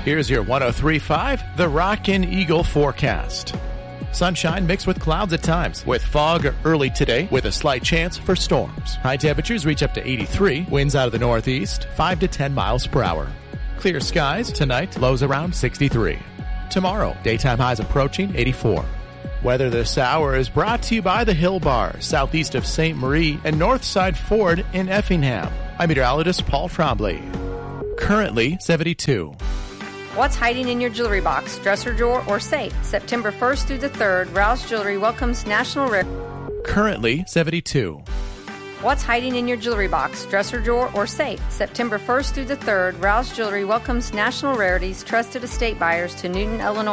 Here's your 103.5 The Rockin' Eagle forecast. Sunshine mixed with clouds at times, with fog early today with a slight chance for storms. High temperatures reach up to 83, winds out of the northeast, 5 to 10 miles per hour. Clear skies tonight, lows around 63. Tomorrow, daytime highs approaching 84. Weather this hour is brought to you by the Hill Bar, southeast of St. Marie and Northside Ford in Effingham. I'm meteorologist Paul Trombley. Currently 72. What's hiding in your jewelry box, dresser drawer, or safe? September 1st through the 3rd, Rouse Jewelry welcomes National Currently 72. What's hiding in your jewelry box, dresser drawer, or safe? September 1st through the 3rd, Rouse Jewelry welcomes National Rarities trusted estate buyers to Newton, Illinois.